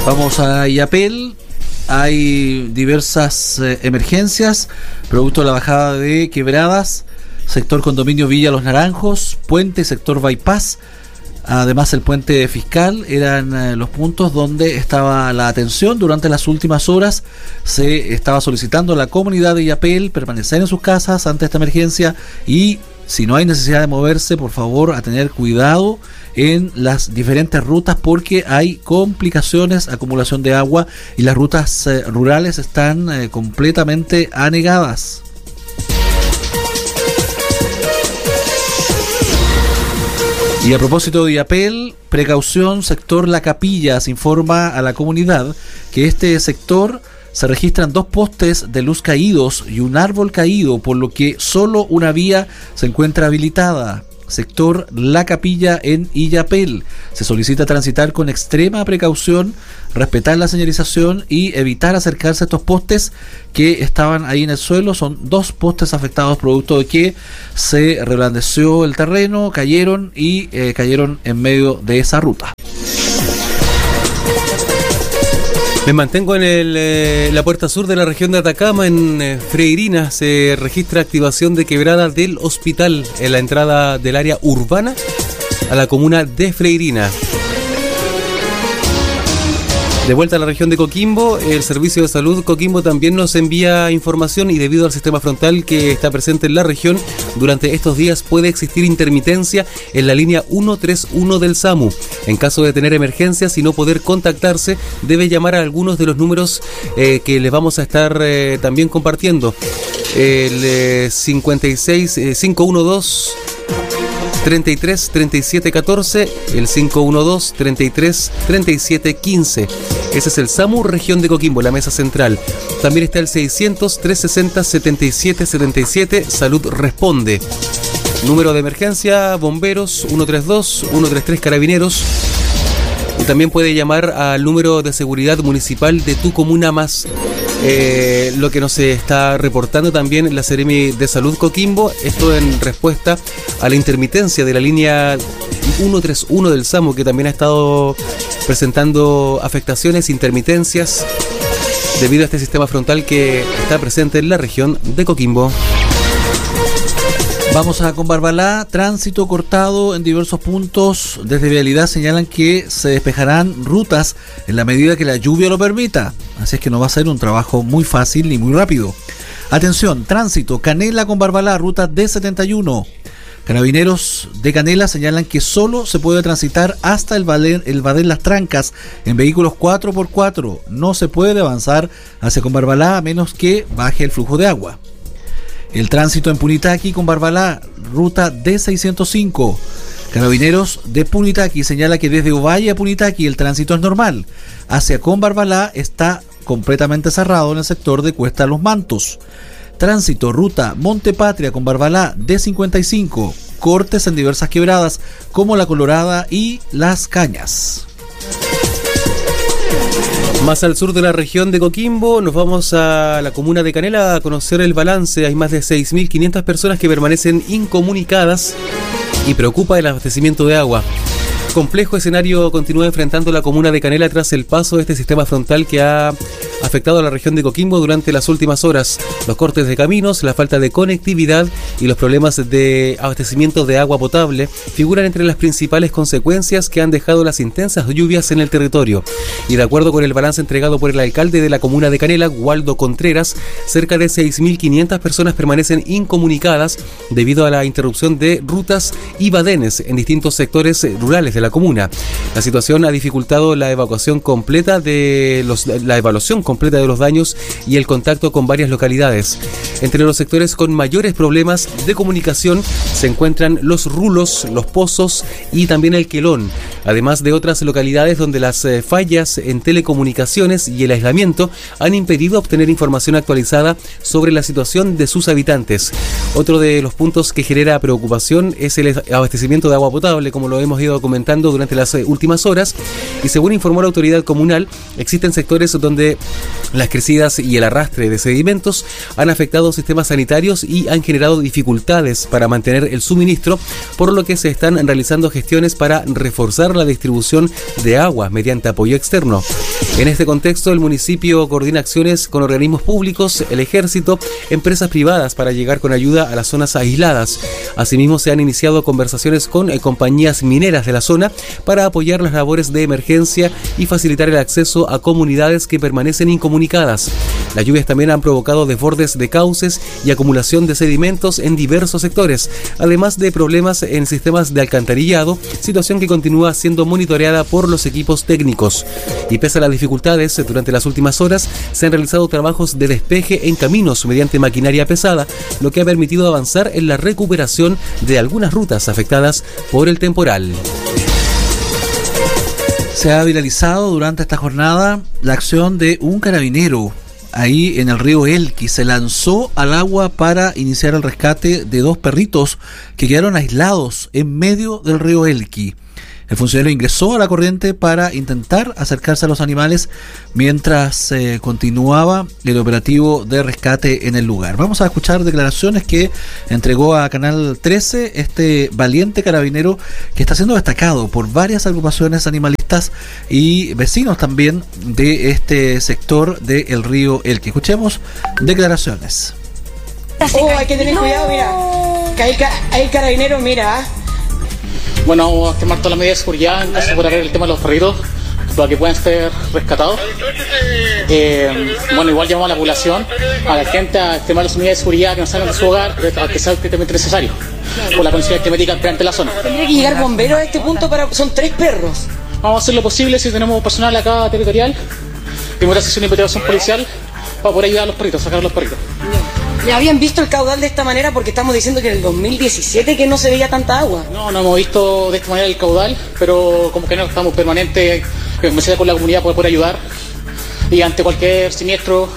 Vamos a Illapel. Hay diversas emergencias, producto de la bajada de quebradas, sector condominio Villa Los Naranjos, puente, sector Bypass. Además, el puente fiscal eran los puntos donde estaba la atención. Durante las últimas horas se estaba solicitando a la comunidad de Illapel permanecer en sus casas ante esta emergencia y, si no hay necesidad de moverse, por favor, a tener cuidado en las diferentes rutas porque hay complicaciones, acumulación de agua y las rutas rurales están completamente anegadas. Y a propósito de Illapel, precaución, sector La Capilla, se informa a la comunidad que este sector se registran 2 postes de luz caídos y un árbol caído, por lo que solo una vía se encuentra habilitada. Sector La Capilla en Illapel. Se solicita transitar con extrema precaución, respetar la señalización y evitar acercarse a estos postes que estaban ahí en el suelo. Son 2 postes afectados producto de que se reblandeció el terreno, cayeron en medio de esa ruta. Me mantengo en la puerta sur de la región de Atacama, en Freirina. Se registra activación de quebrada del hospital en la entrada del área urbana a la comuna de Freirina. De vuelta a la región de Coquimbo, el Servicio de Salud Coquimbo también nos envía información y debido al sistema frontal que está presente en la región, durante estos días puede existir intermitencia en la línea 131 del SAMU. En caso de tener emergencias y no poder contactarse, debe llamar a algunos de los números que les vamos a estar también compartiendo. El 512 33 37 14, el 512 33 37 15. Ese es el SAMU Región de Coquimbo, la mesa central. También está el 600 360 77 77, Salud Responde. Número de emergencia, bomberos, 132, 133 carabineros. Y también puede llamar al número de seguridad municipal de tu comuna más. Lo que nos está reportando también la Seremi de Salud Coquimbo, esto en respuesta a la intermitencia de la línea 131 del SAMU, que también ha estado presentando afectaciones, intermitencias debido a este sistema frontal que está presente en la región de Coquimbo. Vamos a Combarbalá, tránsito cortado en diversos puntos. Desde Vialidad señalan que se despejarán rutas en la medida que la lluvia lo permita. Así es que no va a ser un trabajo muy fácil ni muy rápido. Atención, tránsito, Canela Combarbalá, ruta D71. Carabineros de Canela señalan que solo se puede transitar hasta el Badén Las Trancas en vehículos 4x4. No se puede avanzar hacia Combarbalá a menos que baje el flujo de agua. El tránsito en Punitaqui con Barbalá, ruta D605. Carabineros de Punitaqui señala que desde Ovalle a Punitaqui el tránsito es normal. Hacia Combarbalá está completamente cerrado en el sector de Cuesta Los Mantos. Tránsito ruta Montepatria con Barbalá D55. Cortes en diversas quebradas como La Colorada y Las Cañas. Más al sur de la región de Coquimbo, nos vamos a la comuna de Canela a conocer el balance. Hay más de 6.500 personas que permanecen incomunicadas y preocupa el abastecimiento de agua. Complejo escenario continúa enfrentando la comuna de Canela tras el paso de este sistema frontal que ha afectado a la región de Coquimbo durante las últimas horas. Los cortes de caminos, la falta de conectividad y los problemas de abastecimiento de agua potable figuran entre las principales consecuencias que han dejado las intensas lluvias en el territorio. Y de acuerdo con el balance entregado por el alcalde de la comuna de Canela, Waldo Contreras, cerca de 6.500 personas permanecen incomunicadas debido a la interrupción de rutas y badenes en distintos sectores rurales de la comuna. La situación ha dificultado la evaluación completa de los daños y el contacto con varias localidades. Entre los sectores con mayores problemas de comunicación se encuentran los rulos, los pozos y también el quelón, además de otras localidades donde las fallas en telecomunicaciones y el aislamiento han impedido obtener información actualizada sobre la situación de sus habitantes. Otro de los puntos que genera preocupación es el abastecimiento de agua potable, como lo hemos ido comentando durante las últimas horas, y según informó la autoridad comunal, existen sectores donde las crecidas y el arrastre de sedimentos han afectado sistemas sanitarios y han generado dificultades para mantener el suministro, por lo que se están realizando gestiones para reforzar la distribución de agua mediante apoyo externo. En este contexto, el municipio coordina acciones con organismos públicos, el ejército, empresas privadas para llegar con ayuda a las zonas aisladas. Asimismo, se han iniciado conversaciones con compañías mineras de la zona para apoyar las labores de emergencia y facilitar el acceso a comunidades que permanecen incomunicadas. Las lluvias también han provocado desbordes de cauces y acumulación de sedimentos en diversos sectores, además de problemas en sistemas de alcantarillado, situación que continúa siendo monitoreada por los equipos técnicos. Y pese a las dificultades, durante las últimas horas se han realizado trabajos de despeje en caminos mediante maquinaria pesada, lo que ha permitido avanzar en la recuperación de algunas rutas afectadas por el temporal. Se ha viralizado durante esta jornada la acción de un carabinero ahí en el río Elqui. Se lanzó al agua para iniciar el rescate de 2 perritos que quedaron aislados en medio del río Elqui. El funcionario ingresó a la corriente para intentar acercarse a los animales mientras continuaba el operativo de rescate en el lugar. Vamos a escuchar declaraciones que entregó a Canal 13 este valiente carabinero que está siendo destacado por varias agrupaciones animalistas y vecinos también de este sector del río Elqui. Escuchemos declaraciones. Hay que tener cuidado, mira, que hay carabinero, mira. Bueno, vamos a tomar todas las medidas de seguridad en caso de el tema de los perritos para que puedan ser rescatados. Bueno, igual llamamos a la población, a la gente a extremar las medidas de seguridad que no salgan de su hogar, a que sea estrictamente necesario, por la condición climática presente en la zona. Tendría que llegar bomberos a este punto son 3 perros. Vamos a hacer lo posible si tenemos personal acá territorial, y una sesión de investigación policial para poder ayudar a los perritos, sacar a los perritos. ¿Ya habían visto el caudal de esta manera? Porque estamos diciendo que en el 2017 que no se veía tanta agua. No hemos visto de esta manera el caudal, pero como que no estamos permanentes, con la comunidad para poder ayudar y ante cualquier siniestro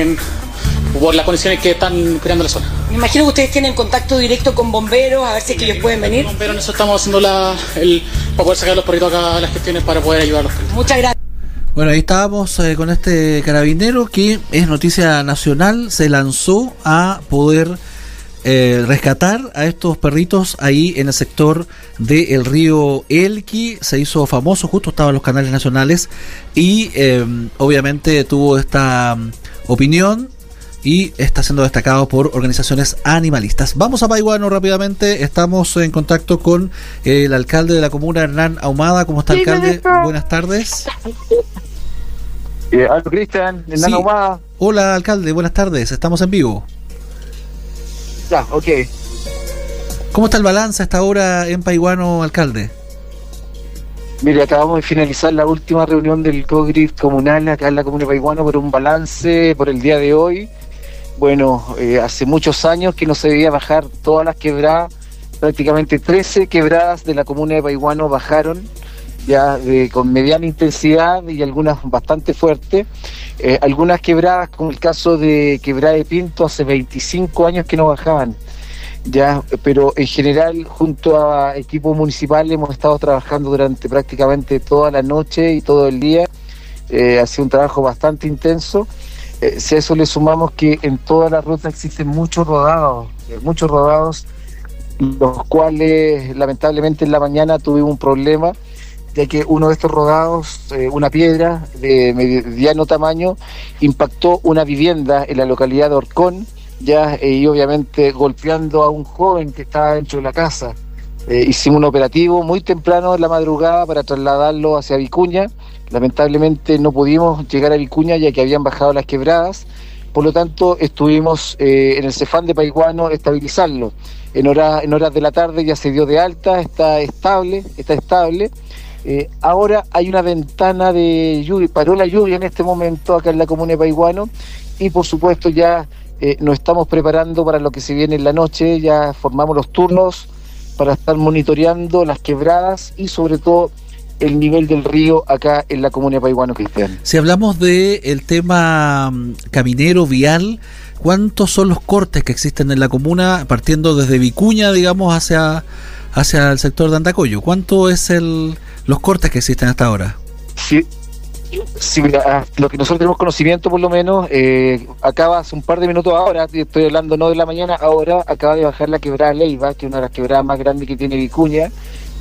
por las condiciones que están creando la zona. Me imagino que ustedes tienen contacto directo con bomberos, a ver si es que ellos pueden venir. Bomberos, nosotros estamos haciendo para poder sacar a los perritos acá, las gestiones para poder ayudar a los perritos. Muchas gracias. Bueno, ahí estábamos con este carabinero que es noticia nacional, se lanzó a poder rescatar a estos perritos ahí en el sector del río Elqui. Se hizo famoso, justo estaba en los canales nacionales y obviamente tuvo esta opinión y está siendo destacado por organizaciones animalistas. Vamos a Paihuano rápidamente, estamos en contacto con el alcalde de la comuna, Hernán Ahumada. ¿Cómo está, alcalde? Buenas tardes. Aldo Cristian, Hernán Ahumada. Hola, alcalde, buenas tardes, estamos en vivo. Ya, ok. ¿Cómo está el balance hasta ahora en Paihuano, alcalde? Mire, acabamos de finalizar la última reunión del COGRID comunal acá en la comuna de Paihuano por un balance por el día de hoy. Bueno, hace muchos años que no se debía bajar todas las quebradas, prácticamente 13 quebradas de la comuna de Paihuano bajaron ya con mediana intensidad y algunas bastante fuertes. Algunas quebradas, como el caso de Quebrada de Pinto, hace 25 años que no bajaban. Ya, pero en general, junto a equipos municipales, hemos estado trabajando durante prácticamente toda la noche y todo el día. Ha sido un trabajo bastante intenso. Si a eso le sumamos que en toda la ruta existen muchos rodados, los cuales lamentablemente en la mañana tuvimos un problema, ya que uno de estos rodados, una piedra de mediano tamaño, impactó una vivienda en la localidad de Orcón, y obviamente golpeando a un joven que estaba dentro de la casa. Hicimos un operativo muy temprano en la madrugada para trasladarlo hacia Vicuña. Lamentablemente no pudimos llegar a Vicuña ya que habían bajado las quebradas, por lo tanto estuvimos en el Cefam de Paihuano estabilizarlo. En horas de la tarde ya se dio de alta, está estable. Ahora hay una ventana de lluvia, paró la lluvia en este momento acá en la comuna de Paihuano y por supuesto ya nos estamos preparando para lo que se viene en la noche. Ya formamos los turnos para estar monitoreando las quebradas y sobre todo el nivel del río acá en la comuna de Paihuano, Cristian. Si hablamos del tema caminero, vial, ¿cuántos son los cortes que existen en la comuna partiendo desde Vicuña, digamos, hacia el sector de Andacollo? ¿Cuánto es los cortes que existen hasta ahora? Sí, mira, lo que nosotros tenemos conocimiento por lo menos, acaba hace un par de minutos ahora, estoy hablando no de la mañana, ahora acaba de bajar la quebrada Leiva, que es una de las quebradas más grandes que tiene Vicuña,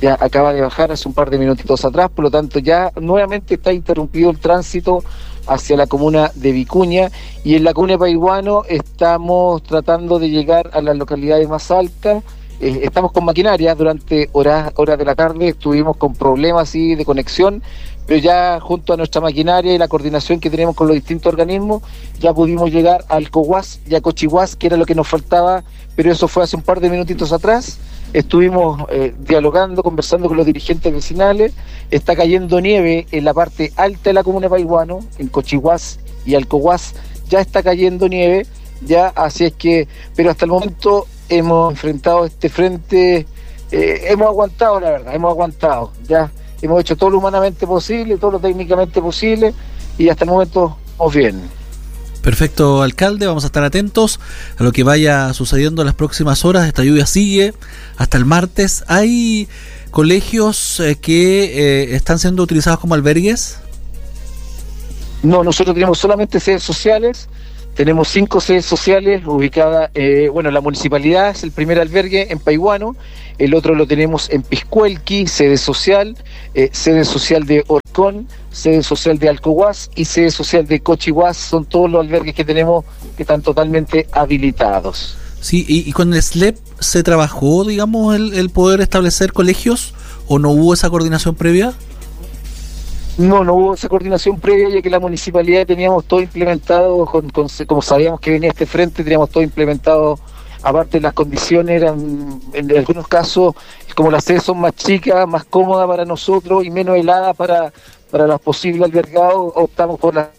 ya acaba de bajar hace un par de minutitos atrás, por lo tanto ya nuevamente está interrumpido el tránsito hacia la comuna de Vicuña, y en la comuna de Paihuano estamos tratando de llegar a las localidades más altas. Estamos con maquinaria durante horas de la tarde, estuvimos con problemas así de conexión, pero ya junto a nuestra maquinaria y la coordinación que tenemos con los distintos organismos, ya pudimos llegar al Coguas y a Cochihuas, que era lo que nos faltaba, pero eso fue hace un par de minutitos atrás. Estuvimos dialogando, conversando con los dirigentes vecinales. Está cayendo nieve en la parte alta de la comuna de Paihuano, en Cochihuas y Alcohuas, ya está cayendo nieve, ya, así es que, pero hasta el momento hemos enfrentado este frente, hemos aguantado, la verdad, hemos aguantado, ya, hemos hecho todo lo humanamente posible, todo lo técnicamente posible, y hasta el momento vamos bien. Perfecto, alcalde, vamos a estar atentos a lo que vaya sucediendo en las próximas horas. Esta lluvia sigue hasta el martes. ¿Hay colegios que están siendo utilizados como albergues? No, nosotros tenemos solamente sedes sociales. Tenemos 5 sedes sociales ubicadas, la municipalidad es el primer albergue en Paihuano, el otro lo tenemos en Piscuelqui, sede social de Orcón, sede social de Alcohuas y sede social de Cochihuas. Son todos los albergues que tenemos que están totalmente habilitados. Sí, y con el SLEP se trabajó, digamos, el poder establecer colegios, ¿o no hubo esa coordinación previa? No hubo esa coordinación previa, ya que la municipalidad teníamos todo implementado, como sabíamos que venía este frente, teníamos todo implementado. Aparte, las condiciones eran, en algunos casos, como las sedes son más chicas, más cómodas para nosotros y menos heladas para los posibles albergados, optamos por la...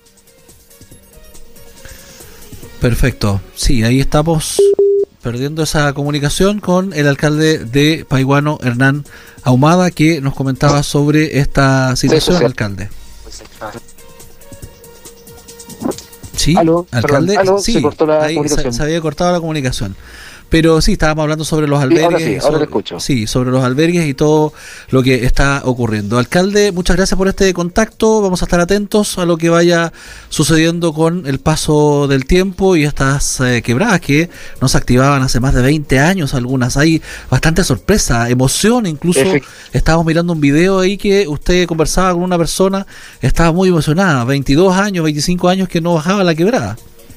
Perfecto, sí, ahí estamos perdiendo esa comunicación con el alcalde de Paihuano, Hernán Ahumada, que nos comentaba sobre esta situación, sí, alcalde. Sí, ¿aló? Alcalde, Perdón, sí, se cortó la ahí comunicación. Se había cortado la comunicación. Pero sí, estábamos hablando sobre los albergues. Ahora le escucho. Sí, sobre los albergues y todo lo que está ocurriendo. Alcalde, muchas gracias por este contacto. Vamos a estar atentos a lo que vaya sucediendo con el paso del tiempo y estas quebradas que no se activaban hace más de 20 años algunas. Hay bastante sorpresa, emoción, incluso estábamos mirando un video ahí que usted conversaba con una persona, estaba muy emocionada, 22 años, 25 años que no bajaba la quebrada.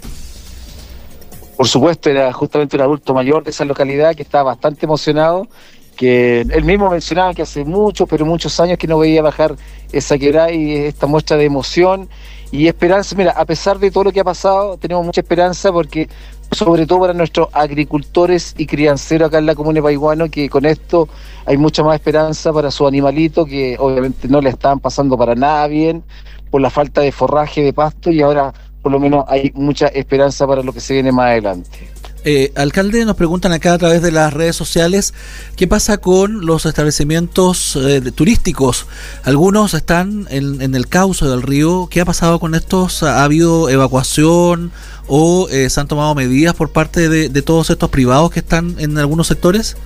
Por supuesto, era justamente un adulto mayor de esa localidad que estaba bastante emocionado, que él mismo mencionaba que hace muchos años que no veía bajar esa quebrada, y esta muestra de emoción y esperanza. Mira, a pesar de todo lo que ha pasado, tenemos mucha esperanza, porque sobre todo para nuestros agricultores y crianceros acá en la comuna de Paihuano, que con esto hay mucha más esperanza para sus animalitos, que obviamente no le estaban pasando para nada bien por la falta de forraje, de pasto, y ahora por lo menos hay mucha esperanza para lo que se viene más adelante. Alcalde, nos preguntan acá a través de las redes sociales, ¿qué pasa con los establecimientos turísticos? Algunos están en el cauce del río. ¿Qué ha pasado con estos? ¿Ha habido evacuación o se han tomado medidas por parte de todos estos privados que están en algunos sectores?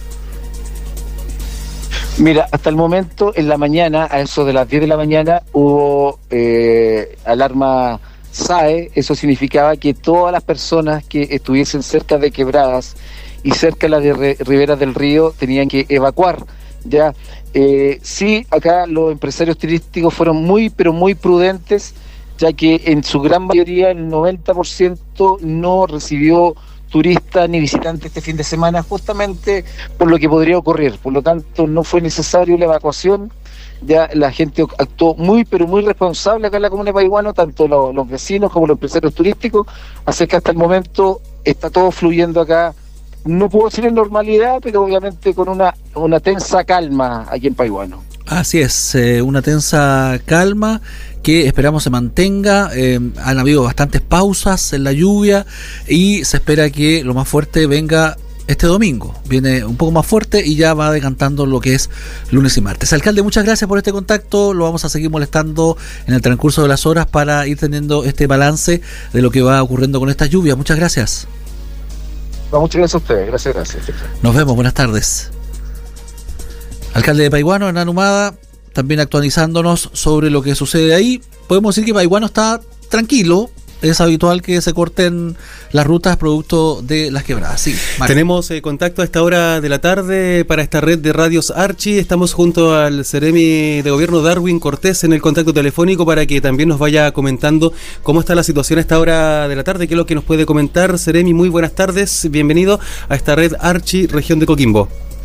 Mira, hasta el momento, en la mañana, a eso de las 10 de la mañana, hubo alarma SAE. Eso significaba que todas las personas que estuviesen cerca de quebradas y cerca de las riberas del río tenían que evacuar. Ya, sí, acá los empresarios turísticos fueron muy prudentes, ya que en su gran mayoría, el 90%, no recibió turistas ni visitantes este fin de semana, justamente por lo que podría ocurrir. Por lo tanto, no fue necesario la evacuación. Ya la gente actuó muy responsable acá en la comuna de Paihuano, tanto los vecinos como los empresarios turísticos, así que hasta el momento está todo fluyendo acá. No puedo decir en normalidad, pero obviamente con una tensa calma aquí en Paihuano. Así es, una tensa calma que esperamos se mantenga. Han habido bastantes pausas en la lluvia y se espera que lo más fuerte venga este domingo. Viene un poco más fuerte y ya va decantando lo que es lunes y martes. Alcalde, muchas gracias por este contacto. Lo vamos a seguir molestando en el transcurso de las horas para ir teniendo este balance de lo que va ocurriendo con estas lluvias. Muchas gracias. Muchas gracias a ustedes. Gracias. Nos vemos, buenas tardes. Alcalde de Paihuano, Hernán Ahumada, también actualizándonos sobre lo que sucede ahí. Podemos decir que Paihuano está tranquilo, es habitual que se corten las rutas producto de las quebradas. Sí, Mario. Tenemos contacto a esta hora de la tarde para esta red de radios Archi. Estamos junto al Seremi de Gobierno Darwin Cortés en el contacto telefónico para que también nos vaya comentando cómo está la situación a esta hora de la tarde, qué es lo que nos puede comentar. Seremi, muy buenas tardes, bienvenido a esta red Archi, región de Coquimbo.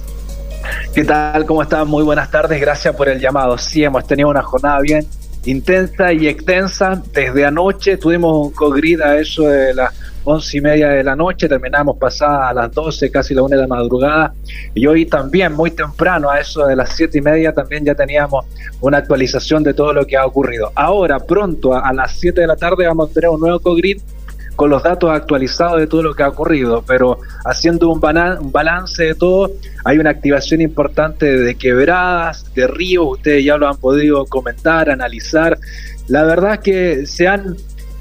¿Qué tal? ¿Cómo están? Muy buenas tardes, gracias por el llamado. Sí, hemos tenido una jornada bien intensa y extensa. Desde anoche tuvimos un co-grid a eso de las 11:30 de la noche, terminamos pasadas a las 12, casi la 1 de la madrugada, y hoy también muy temprano, a eso de las 7:30, también ya teníamos una actualización de todo lo que ha ocurrido. Ahora, pronto, a las 7 de la tarde, vamos a tener un nuevo co-grid con los datos actualizados de todo lo que ha ocurrido, pero haciendo un balance de todo, hay una activación importante de quebradas, de ríos, ustedes ya lo han podido comentar, analizar. La verdad es que se han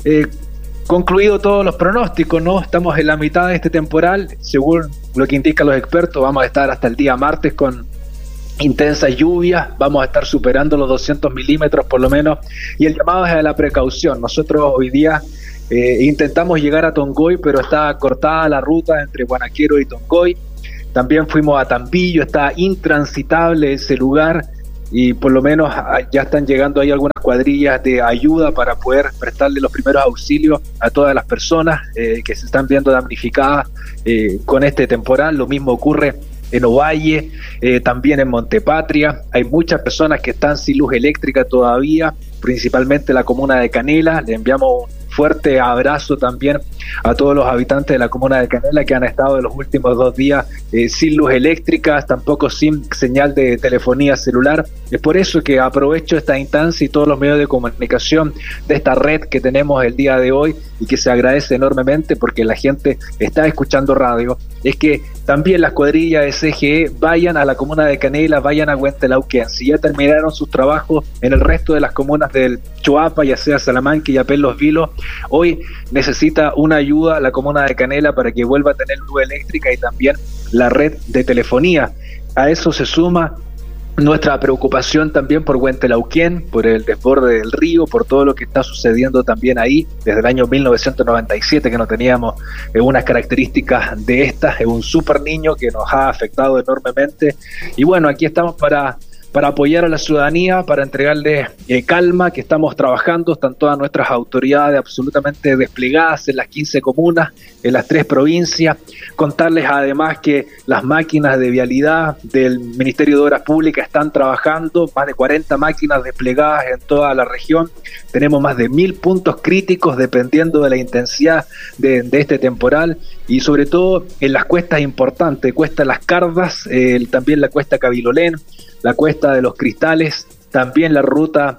concluido todos los pronósticos, ¿no? Estamos en la mitad de este temporal, según lo que indican los expertos, vamos a estar hasta el día martes con intensas lluvias, vamos a estar superando los 200 milímetros por lo menos, y el llamado es a la precaución. Nosotros hoy día intentamos llegar a Tongoy, pero está cortada la ruta entre Guanaquero y Tongoy. También fuimos a Tambillo, está intransitable ese lugar, y por lo menos ya están llegando ahí algunas cuadrillas de ayuda para poder prestarle los primeros auxilios a todas las personas que se están viendo damnificadas con este temporal. Lo mismo ocurre en Ovalle, también en Montepatria. Hay muchas personas que están sin luz eléctrica todavía, principalmente la comuna de Canela. Le enviamos un fuerte abrazo también a todos los habitantes de la comuna de Canela que han estado en los últimos 2 días sin luz eléctrica, tampoco sin señal de telefonía celular. Es por eso que aprovecho esta instancia y todos los medios de comunicación de esta red que tenemos el día de hoy, y que se agradece enormemente porque la gente está escuchando radio, es que también las cuadrillas de CGE vayan a la comuna de Canela, vayan a Huentelauquén. Si ya terminaron sus trabajos en el resto de las comunas del Choapa, ya sea Salamanca y Apel Los Vilos, hoy necesita una ayuda a la comuna de Canela para que vuelva a tener luz eléctrica y también la red de telefonía. A eso se suma nuestra preocupación también por Huentelauquén, por el desborde del río, por todo lo que está sucediendo también ahí desde el año 1997, que no teníamos unas características de estas. Es un super niño que nos ha afectado enormemente, y bueno, aquí estamos para apoyar a la ciudadanía, para entregarle calma, que estamos trabajando, están todas nuestras autoridades absolutamente desplegadas en las 15 comunas, en las 3 provincias. Contarles además que las máquinas de vialidad del Ministerio de Obras Públicas están trabajando, más de 40 máquinas desplegadas en toda la región. Tenemos más de 1000 puntos críticos dependiendo de la intensidad de este temporal, y sobre todo en las cuestas importantes, cuesta Las Cardas, también la cuesta Cabilolén, la cuesta de los Cristales, también la ruta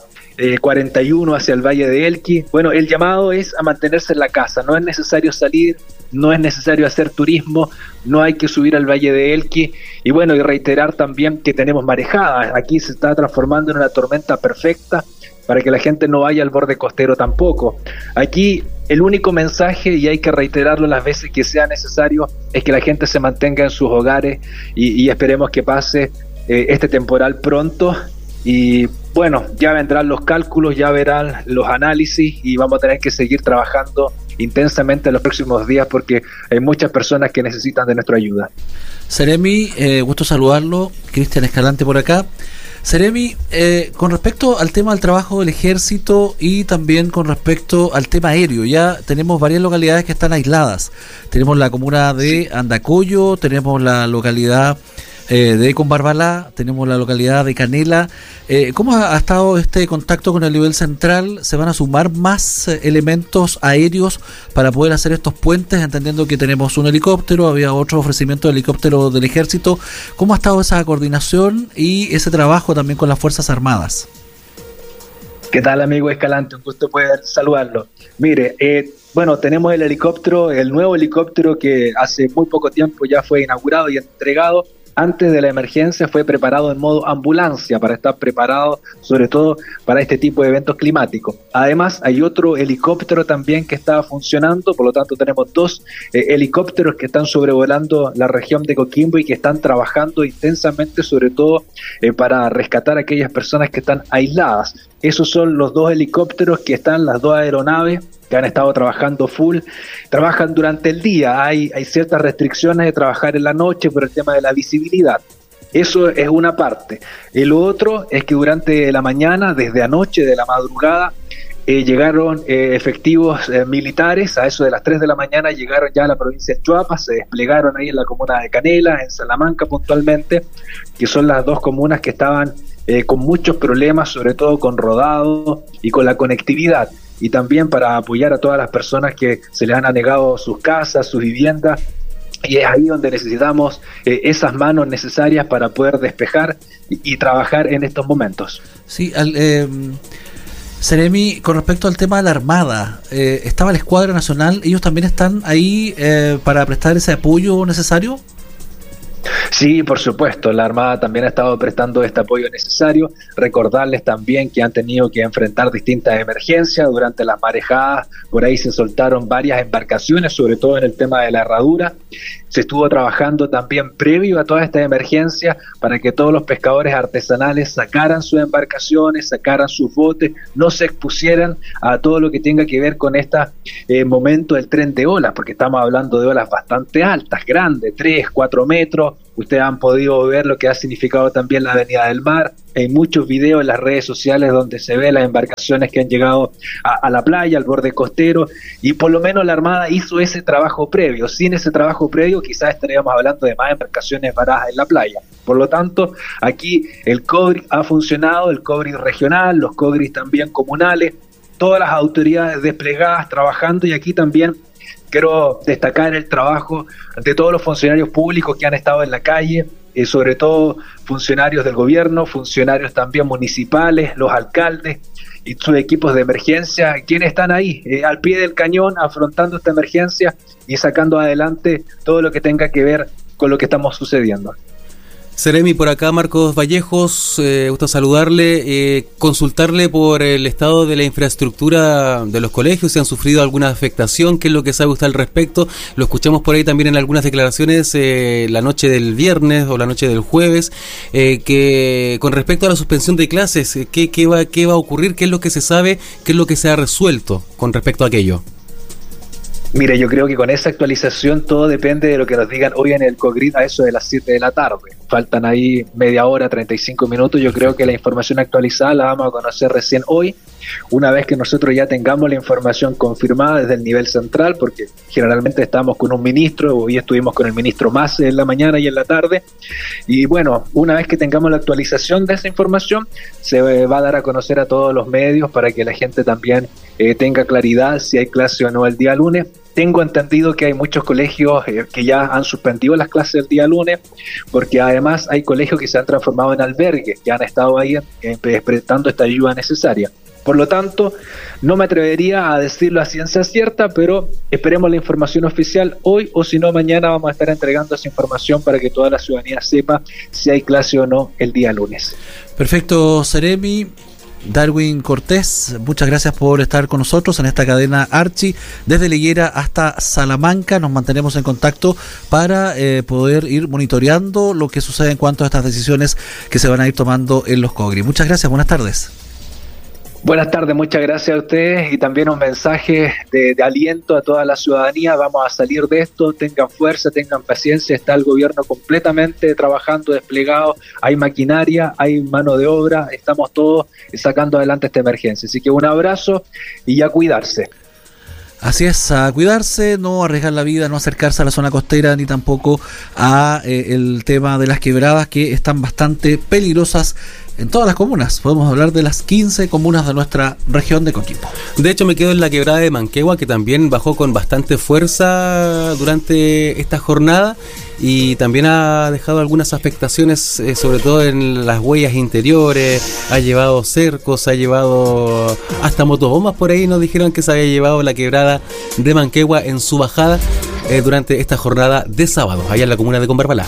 41 hacia el Valle de Elqui. Bueno, el llamado es a mantenerse en la casa, no es necesario salir, no es necesario hacer turismo, no hay que subir al Valle de Elqui, y bueno, y reiterar también que tenemos marejadas. Aquí se está transformando en una tormenta perfecta para que la gente no vaya al borde costero tampoco. Aquí el único mensaje, y hay que reiterarlo las veces que sea necesario, es que la gente se mantenga en sus hogares, y esperemos que pase este temporal pronto. Y bueno, ya vendrán los cálculos, ya verán los análisis, y vamos a tener que seguir trabajando intensamente en los próximos días porque hay muchas personas que necesitan de nuestra ayuda. Seremi, gusto saludarlo. Cristian Escalante por acá. Seremi, con respecto al tema del trabajo del ejército y también con respecto al tema aéreo, ya tenemos varias localidades que están aisladas. Tenemos la comuna de Andacollo, tenemos la localidad de Combarbalá, tenemos la localidad de Canela. ¿Cómo ha estado este contacto con el nivel central? ¿Se van a sumar más elementos aéreos para poder hacer estos puentes, entendiendo que tenemos un helicóptero, había otro ofrecimiento de helicóptero del ejército? ¿Cómo ha estado esa coordinación y ese trabajo también con las Fuerzas Armadas? ¿Qué tal, amigo Escalante? Un gusto poder saludarlo. Mire, bueno, tenemos el helicóptero, el nuevo helicóptero que hace muy poco tiempo ya fue inaugurado y entregado. Antes de la emergencia fue preparado en modo ambulancia para estar preparado sobre todo para este tipo de eventos climáticos. Además hay otro helicóptero también que está funcionando, por lo tanto tenemos 2 helicópteros que están sobrevolando la región de Coquimbo y que están trabajando intensamente sobre todo para rescatar a aquellas personas que están aisladas. Esos son los 2 helicópteros que están, las 2 aeronaves que han estado trabajando full, trabajan durante el día, hay ciertas restricciones de trabajar en la noche por el tema de la visibilidad. Eso es una parte. El otro es que durante la mañana, desde anoche, de la madrugada, llegaron efectivos militares, a eso de las 3 de la mañana llegaron ya a la provincia de Choapa, se desplegaron ahí en la comuna de Canela, en Salamanca puntualmente, que son las dos comunas que estaban con muchos problemas, sobre todo con rodado y con la conectividad, y también para apoyar a todas las personas que se les han anegado sus casas, sus viviendas, y es ahí donde necesitamos esas manos necesarias para poder despejar y trabajar en estos momentos. Sí, Seremi, con respecto al tema de la Armada, ¿estaba la Escuadra Nacional? ¿Ellos también están ahí para prestar ese apoyo necesario? Sí, por supuesto, la Armada también ha estado prestando este apoyo necesario. Recordarles también que han tenido que enfrentar distintas emergencias durante las marejadas, por ahí se soltaron varias embarcaciones, sobre todo en el tema de la herradura. Se estuvo trabajando también previo a toda esta emergencia para que todos los pescadores artesanales sacaran sus embarcaciones, sacaran sus botes, no se expusieran a todo lo que tenga que ver con este momento del tren de olas, porque estamos hablando de olas bastante altas, grandes, 3, 4 metros. Ustedes han podido ver lo que ha significado también la Avenida del Mar. Hay muchos videos en las redes sociales donde se ve las embarcaciones que han llegado a la playa, al borde costero, y por lo menos la Armada hizo ese trabajo previo. Sin ese trabajo previo quizás estaríamos hablando de más embarcaciones varadas en la playa. Por lo tanto, aquí el COGRI ha funcionado, el COGRI regional, los COGRI también comunales, todas las autoridades desplegadas trabajando, y aquí también quiero destacar el trabajo de todos los funcionarios públicos que han estado en la calle, sobre todo funcionarios del gobierno, funcionarios también municipales, los alcaldes y sus equipos de emergencia, quienes están ahí al pie del cañón afrontando esta emergencia y sacando adelante todo lo que tenga que ver con lo que estamos sucediendo. Seremi, por acá Marcos Vallejos, gusta saludarle, consultarle por el estado de la infraestructura de los colegios, si han sufrido alguna afectación, qué es lo que sabe usted al respecto. Lo escuchamos por ahí también en algunas declaraciones la noche del viernes o la noche del jueves, que con respecto a la suspensión de clases, ¿qué va a ocurrir? ¿Qué es lo que se sabe? ¿Qué es lo que se ha resuelto con respecto a aquello? Mire, yo creo que con esa actualización todo depende de lo que nos digan hoy en el COGRID a eso de las 7 de la tarde. Faltan ahí media hora, 35 minutos. Yo creo que la información actualizada la vamos a conocer recién hoy, una vez que nosotros ya tengamos la información confirmada desde el nivel central, porque generalmente estamos con un ministro, hoy estuvimos con el ministro Mace en la mañana y en la tarde, y bueno, una vez que tengamos la actualización de esa información, se va a dar a conocer a todos los medios para que la gente también tenga claridad si hay clase o no el día lunes. Tengo entendido que hay muchos colegios que ya han suspendido las clases el día lunes, porque además hay colegios que se han transformado en albergues, que han estado ahí prestando esta ayuda necesaria. Por lo tanto, no me atrevería a decirlo a ciencia cierta, pero esperemos la información oficial hoy, o si no, mañana vamos a estar entregando esa información para que toda la ciudadanía sepa si hay clase o no el día lunes. Perfecto, Seremi. Darwin Cortés, muchas gracias por estar con nosotros en esta cadena Archi, desde Liguera hasta Salamanca. Nos mantenemos en contacto para poder ir monitoreando lo que sucede en cuanto a estas decisiones que se van a ir tomando en los COGRI. Muchas gracias, buenas tardes. Buenas tardes, muchas gracias a ustedes, y también un mensaje de aliento a toda la ciudadanía. Vamos a salir de esto, tengan fuerza, tengan paciencia, está el gobierno completamente trabajando, desplegado, hay maquinaria, hay mano de obra, estamos todos sacando adelante esta emergencia. Así que un abrazo y a cuidarse. Así es, a cuidarse, no arriesgar la vida, no acercarse a la zona costera, ni tampoco a el tema de las quebradas, que están bastante peligrosas en todas las comunas. Podemos hablar de las 15 comunas de nuestra región de Coquimbo. De hecho, me quedo en la quebrada de Manquehue, que también bajó con bastante fuerza durante esta jornada y también ha dejado algunas afectaciones, sobre todo en las huellas interiores. Ha llevado cercos, ha llevado hasta motobombas. Por ahí nos dijeron que se había llevado la quebrada de Manquehue en su bajada durante esta jornada de sábado, allá en la comuna de Combarbalá.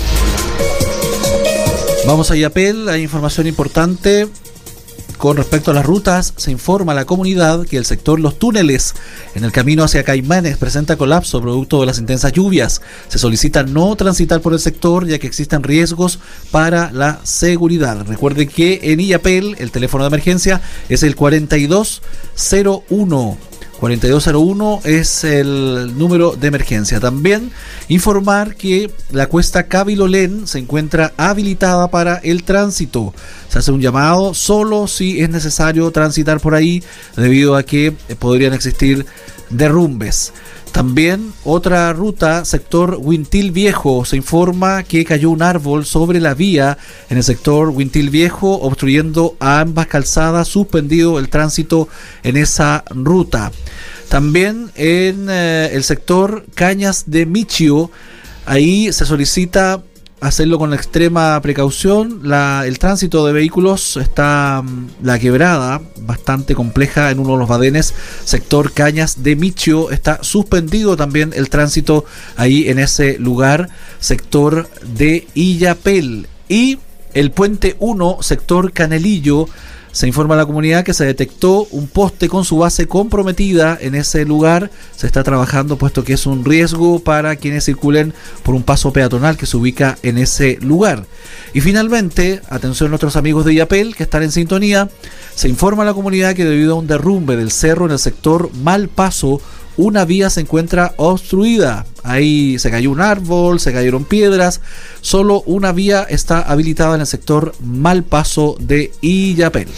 Vamos a Illapel, hay información importante con respecto a las rutas. Se informa a la comunidad que el sector Los Túneles en el camino hacia Caimanes presenta colapso producto de las intensas lluvias. Se solicita no transitar por el sector ya que existen riesgos para la seguridad. Recuerde que en Illapel el teléfono de emergencia es el 4201. 4201 es el número de emergencia. También informar que la cuesta Cabilolén se encuentra habilitada para el tránsito. Se hace un llamado solo si es necesario transitar por ahí, debido a que podrían existir derrumbes. También otra ruta, sector Huintil Viejo, se informa que cayó un árbol sobre la vía en el sector Huintil Viejo, obstruyendo a ambas calzadas, suspendido el tránsito en esa ruta. También en el sector Cañas de Michio, ahí se solicita hacerlo con extrema precaución. El tránsito de vehículos está la quebrada, bastante compleja en uno de los badenes, sector Cañas de Michio, está suspendido también el tránsito ahí en ese lugar, sector de Illapel. Y el puente 1, sector Canelillo, se informa a la comunidad que se detectó un poste con su base comprometida en ese lugar. Se está trabajando, puesto que es un riesgo para quienes circulen por un paso peatonal que se ubica en ese lugar. Y finalmente, atención a nuestros amigos de Illapel que están en sintonía, se informa a la comunidad que debido a un derrumbe del cerro en el sector Malpaso, una vía se encuentra obstruida. Ahí se cayó un árbol, se cayeron piedras. Solo una vía está habilitada en el sector Malpaso de Illapel.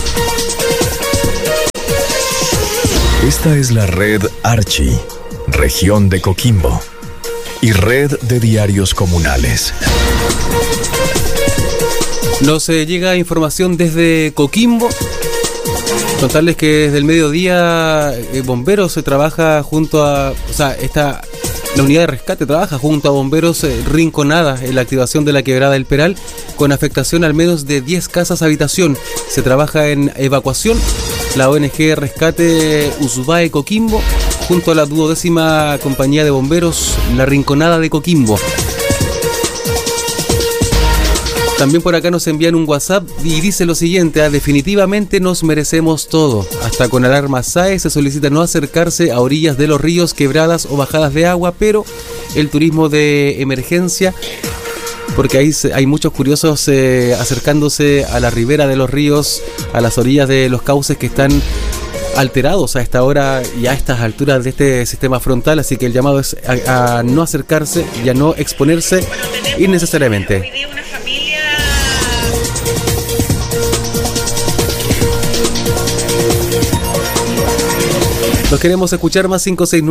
Esta es la red Archi, región de Coquimbo, y red de diarios comunales. Nos llega información desde Coquimbo. Contarles que desde el mediodía bomberos se trabaja junto a, la unidad de rescate trabaja junto a bomberos Rinconada en la activación de la quebrada del Peral, con afectación al menos de 10 casas habitación. Se trabaja en evacuación. La ONG Rescate Usbae Coquimbo junto a la 12ª compañía de bomberos La Rinconada de Coquimbo. También por acá nos envían un WhatsApp y dice lo siguiente: definitivamente nos merecemos todo. Hasta con alarma SAE se solicita no acercarse a orillas de los ríos, quebradas o bajadas de agua, pero el turismo de emergencia, porque ahí hay muchos curiosos acercándose a la ribera de los ríos, a las orillas de los cauces que están alterados a esta hora y a estas alturas de este sistema frontal, así que el llamado es a no acercarse y a no exponerse innecesariamente. Los queremos escuchar, más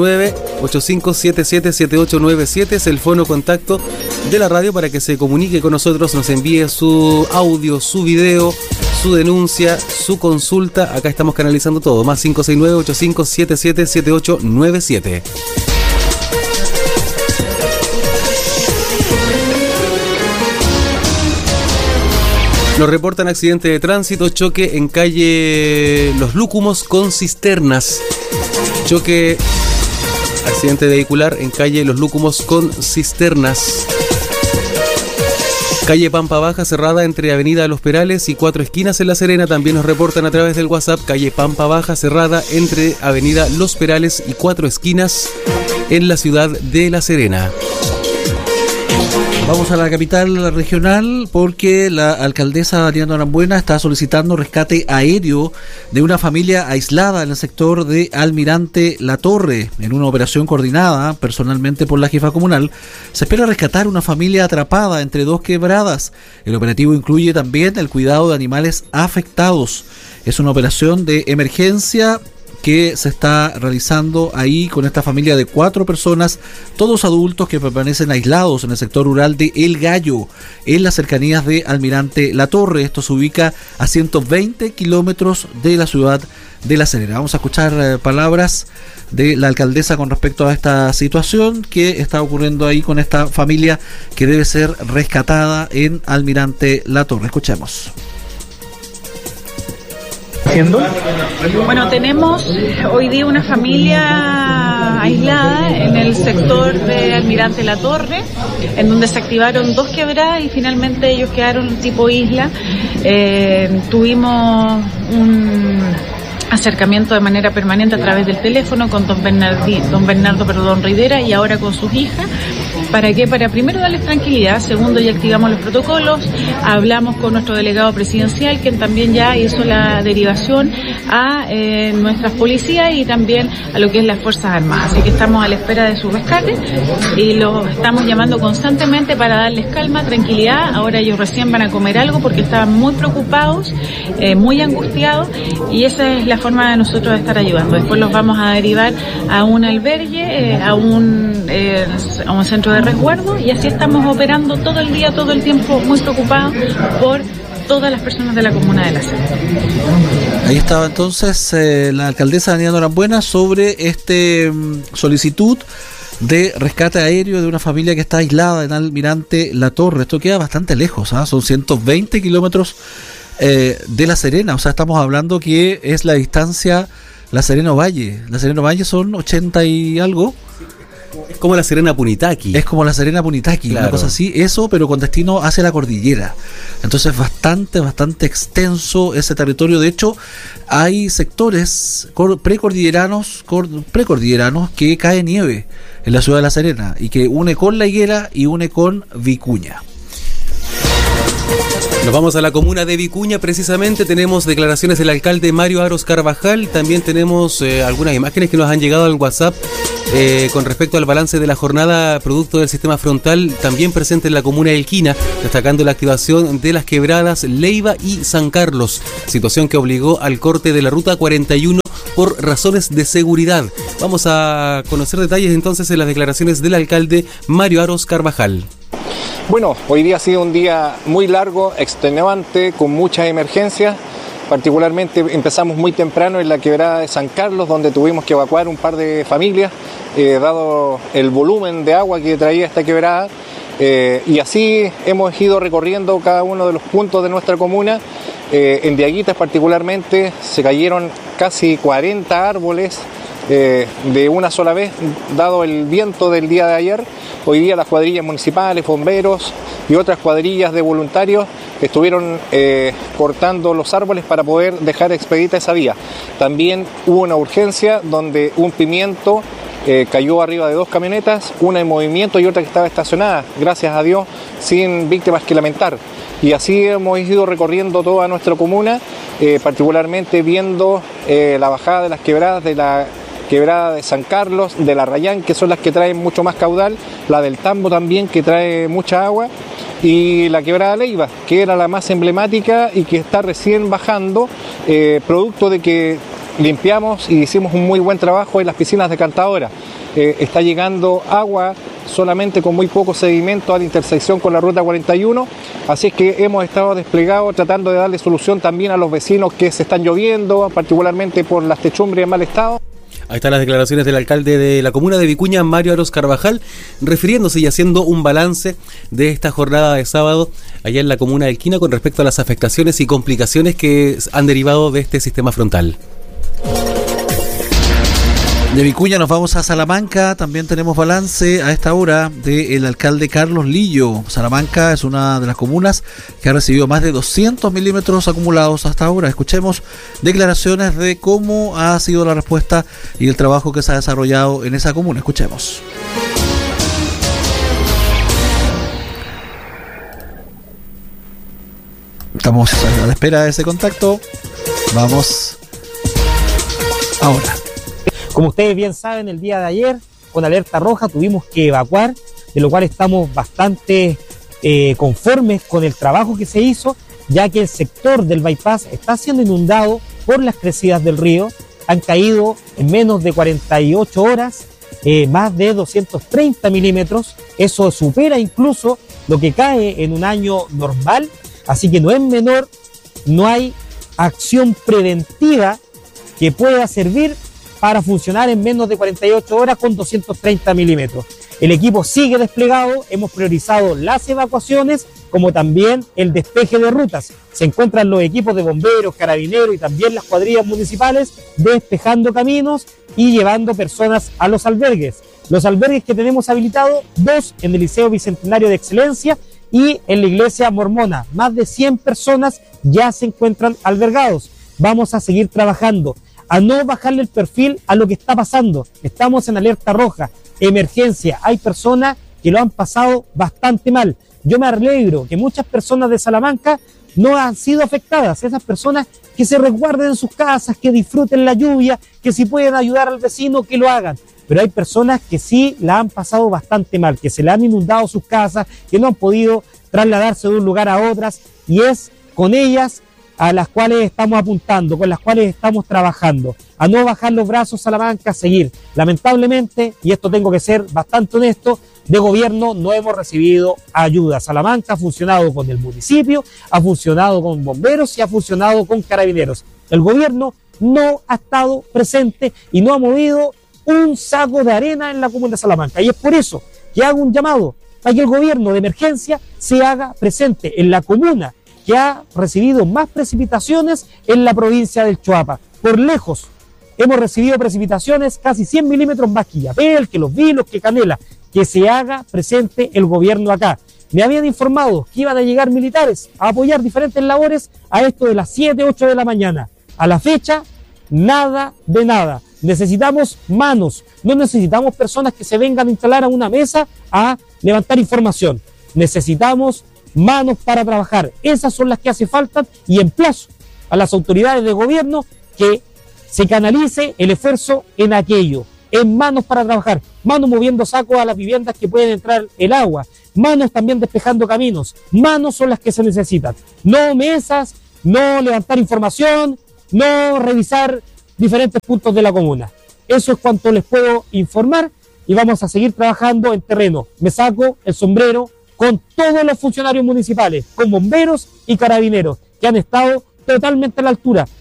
569-8577-7897 es el fono contacto de la radio para que se comunique con nosotros, nos envíe su audio, su video, su denuncia, su consulta. Acá estamos canalizando todo, más 569-8577-7897. Nos reportan accidente de tránsito, choque en calle Los Lúcumos con cisternas. Accidente vehicular en calle Los Lúcumos con cisternas. Calle Pampa Baja cerrada entre Avenida Los Perales y Cuatro Esquinas en La Serena. También nos reportan a través del WhatsApp: calle Pampa Baja cerrada entre Avenida Los Perales y Cuatro Esquinas en la ciudad de La Serena. Vamos a la capital regional porque la alcaldesa Diana Norambuena está solicitando rescate aéreo de una familia aislada en el sector de Almirante La Torre. En una operación coordinada personalmente por la jefa comunal, se espera rescatar una familia atrapada entre dos quebradas. El operativo incluye también el cuidado de animales afectados. Es una operación de emergencia que se está realizando ahí con esta familia de 4 personas, todos adultos que permanecen aislados en el sector rural de El Gallo, en las cercanías de Almirante La Torre. Esto se ubica a 120 kilómetros de la ciudad de La Serena. Vamos a escuchar palabras de la alcaldesa con respecto a esta situación que está ocurriendo ahí con esta familia que debe ser rescatada en Almirante La Torre. Escuchemos. Bueno, tenemos hoy día una familia aislada en el sector de Almirante La Torre, en donde se activaron 2 quebradas y finalmente ellos quedaron tipo isla. Tuvimos un acercamiento de manera permanente a través del teléfono con don Bernardo Rivera y ahora con sus hijas. ¿Para qué? Para primero darles tranquilidad, segundo ya activamos los protocolos, hablamos con nuestro delegado presidencial, quien también ya hizo la derivación a nuestras policías y también a lo que es las Fuerzas Armadas. Así que estamos a la espera de su rescate y los estamos llamando constantemente para darles calma, tranquilidad. Ahora ellos recién van a comer algo porque estaban muy preocupados, muy angustiados, y esa es la forma de nosotros de estar ayudando. Después los vamos a derivar a un albergue, a un centro de resguardo, y así estamos operando todo el día, todo el tiempo, muy preocupados por todas las personas de la comuna de La Serena. Ahí estaba entonces la alcaldesa Daniela Norambuena sobre solicitud de rescate aéreo de una familia que está aislada en Almirante La Torre. Esto queda bastante lejos, son 120 kilómetros de La Serena, o sea, estamos hablando que es la distancia La Serena-Ovalle. La Serena-Ovalle son 80 y algo. Es como La Serena-Punitaqui. Es como La Serena-Punitaqui, claro. Una cosa así, eso, pero con destino hacia la cordillera. Entonces, bastante extenso ese territorio. De hecho, hay sectores precordilleranos que cae nieve en la ciudad de La Serena y que une con La Higuera y une con Vicuña. Nos vamos a la comuna de Vicuña, precisamente tenemos declaraciones del alcalde Mario Aros Carvajal, también tenemos algunas imágenes que nos han llegado al WhatsApp con respecto al balance de la jornada producto del sistema frontal, también presente en la comuna de Elquina, destacando la activación de las quebradas Leiva y San Carlos, situación que obligó al corte de la ruta 41 por razones de seguridad. Vamos a conocer detalles entonces en las declaraciones del alcalde Mario Aros Carvajal. Bueno, hoy día ha sido un día muy largo, extenuante, con muchas emergencias. Particularmente empezamos muy temprano en la quebrada de San Carlos, donde tuvimos que evacuar un par de familias, dado el volumen de agua que traía esta quebrada. Y así hemos ido recorriendo cada uno de los puntos de nuestra comuna. En Diaguitas particularmente se cayeron casi 40 árboles de una sola vez, dado el viento del día de ayer. Hoy día las cuadrillas municipales, bomberos y otras cuadrillas de voluntarios estuvieron cortando los árboles para poder dejar expedita esa vía. También hubo una urgencia donde un pimiento cayó arriba de dos camionetas, una en movimiento y otra que estaba estacionada, gracias a Dios, sin víctimas que lamentar. Y así hemos ido recorriendo toda nuestra comuna, particularmente viendo la bajada de las quebradas de la quebrada de San Carlos, de la Rayán, que son las que traen mucho más caudal, la del Tambo también, que trae mucha agua, y la quebrada Leiva, que era la más emblemática y que está recién bajando, producto de que limpiamos y hicimos un muy buen trabajo en las piscinas de Cantadora. Está llegando agua solamente con muy poco sedimento a la intersección con la ruta 41, así es que hemos estado desplegados tratando de darle solución también a los vecinos que se están lloviendo, particularmente por las techumbres en mal estado. Ahí están las declaraciones del alcalde de la comuna de Vicuña, Mario Aros Carvajal, refiriéndose y haciendo un balance de esta jornada de sábado allá en la comuna de Elquina con respecto a las afectaciones y complicaciones que han derivado de este sistema frontal. De Vicuña nos vamos a Salamanca, también tenemos balance a esta hora del alcalde Carlos Lillo. Salamanca es una de las comunas que ha recibido más de 200 milímetros acumulados hasta ahora. Escuchemos declaraciones de cómo ha sido la respuesta y el trabajo que se ha desarrollado en esa comuna. Escuchemos. Estamos a la espera de ese contacto. Vamos ahora. Como ustedes bien saben, el día de ayer, con alerta roja, tuvimos que evacuar, de lo cual estamos bastante conformes con el trabajo que se hizo, ya que el sector del bypass está siendo inundado por las crecidas del río. Han caído en menos de 48 horas más de 230 milímetros. Eso supera incluso lo que cae en un año normal, así que no es menor, no hay acción preventiva que pueda servir para funcionar en menos de 48 horas con 230 milímetros. El equipo sigue desplegado, hemos priorizado las evacuaciones como también el despeje de rutas. Se encuentran los equipos de bomberos, carabineros y también las cuadrillas municipales despejando caminos y llevando personas a los albergues. Los albergues que tenemos habilitados, 2 en el Liceo Bicentenario de Excelencia y en la Iglesia Mormona. Más de 100 personas ya se encuentran albergados. Vamos a seguir trabajando a no bajarle el perfil a lo que está pasando. Estamos en alerta roja, emergencia. Hay personas que lo han pasado bastante mal. Yo me alegro que muchas personas de Salamanca no han sido afectadas, esas personas que se resguarden en sus casas, que disfruten la lluvia, que si pueden ayudar al vecino, que lo hagan. Pero hay personas que sí la han pasado bastante mal, que se le han inundado sus casas, que no han podido trasladarse de un lugar a otras, y es con ellas a las cuales estamos apuntando, con las cuales estamos trabajando, a no bajar los brazos, Salamanca, a seguir. Lamentablemente, y esto tengo que ser bastante honesto, de gobierno no hemos recibido ayuda. Salamanca ha funcionado con el municipio, ha funcionado con bomberos y ha funcionado con carabineros. El gobierno no ha estado presente y no ha movido un saco de arena en la comuna de Salamanca. Y es por eso que hago un llamado a que el gobierno de emergencia se haga presente en la comuna que ha recibido más precipitaciones en la provincia del Choapa. Por lejos, hemos recibido precipitaciones casi 100 milímetros más que Illapel, que Los Vilos, que Canela. Que se haga presente el gobierno acá. Me habían informado que iban a llegar militares a apoyar diferentes labores a esto de las 7, 8 de la mañana. A la fecha, nada de nada. Necesitamos manos, no necesitamos personas que se vengan a instalar a una mesa a levantar información. Necesitamos manos para trabajar. Esas son las que hace falta y emplazo a las autoridades de gobierno que se canalice el esfuerzo en aquello, en manos para trabajar, manos moviendo sacos a las viviendas que pueden entrar el agua, manos también despejando caminos, manos son las que se necesitan, no mesas, no levantar información, no revisar diferentes puntos de la comuna. Eso es cuanto les puedo informar y vamos a seguir trabajando en terreno. Me saco el sombrero con todos los funcionarios municipales, con bomberos y carabineros, que han estado totalmente a la altura.